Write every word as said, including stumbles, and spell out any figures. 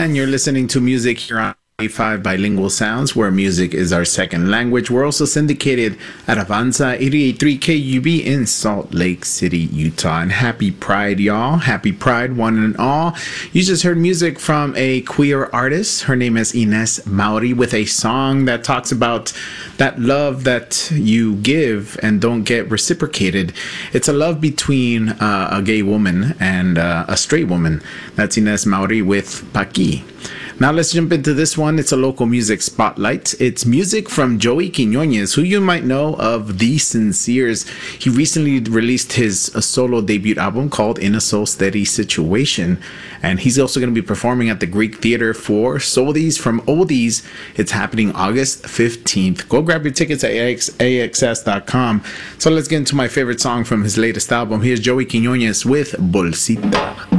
and you're listening to music here on eighty-five Bilingual Sounds, where music is our second language. We're also syndicated at Avanza eighty-eight point three K U B in Salt Lake City, Utah. And happy Pride, y'all. Happy Pride, one and all. You just heard music from a queer artist. Her name is Ines Mauri, with a song that talks about that love that you give and don't get reciprocated. It's a love between uh, a gay woman and uh, a straight woman. That's Ines Mauri with Paqui. Now let's jump into this one. It's a local music spotlight. It's music from Joey Quiñones, who you might know of The Sinceres. He recently released his uh, solo debut album called In a Soul Steady Situation. And he's also going to be performing at the Greek Theater for Soldies from Oldies. It's happening August fifteenth. Go grab your tickets at A X S dot com. So let's get into my favorite song from his latest album. Here's Joey Quiñones with Bolsita.